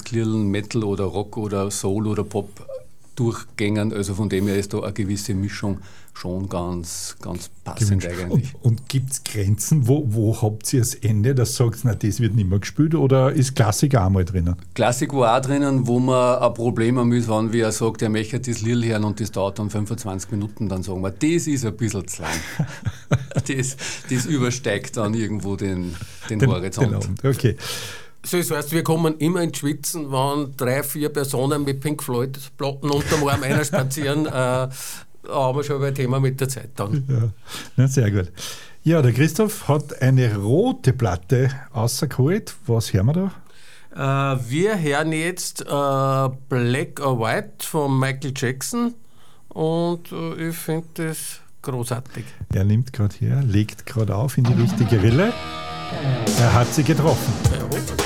klirren Metal oder Rock oder Soul oder Pop durchgängern. Also von dem her ist da eine gewisse Mischung schon ganz passend eigentlich. Und gibt es Grenzen? Wo habt ihr das Ende, dass ihr sagt, na, das wird nicht mehr gespielt, oder ist Klassik auch mal drinnen? Klassik war auch drinnen, wo man ein Problem haben ist, wenn wer sagt, er möchte das Lied hören und das dauert dann 25 Minuten, dann sagen wir, das ist ein bisschen zu lang. das übersteigt dann irgendwo den Horizont. Okay. So, das heißt, wir kommen immer ins Schwitzen, wenn 3-4 Personen mit Pink Floyd-Platten unterm Arm einer spazieren, haben wir schon ein Thema mit der Zeit dann. Ja, na, sehr gut. Ja, der Christoph hat eine rote Platte rausgeholt. Was hören wir da? Wir hören jetzt Black or White von Michael Jackson und ich finde das großartig. Er nimmt gerade her, legt gerade auf in die richtige Rille. Er hat sie getroffen. Ja.